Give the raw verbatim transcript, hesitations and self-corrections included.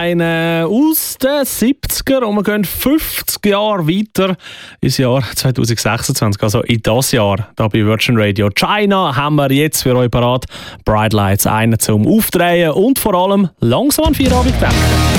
Eine aus den siebziger und wir gehen fünfzig Jahre weiter ins Jahr zwanzig sechsundzwanzig, also in das Jahr, da bei Virgin Radio China, haben wir jetzt für euch parat Bright Lights, einen zum Aufdrehen und vor allem langsam an Feierabend denken.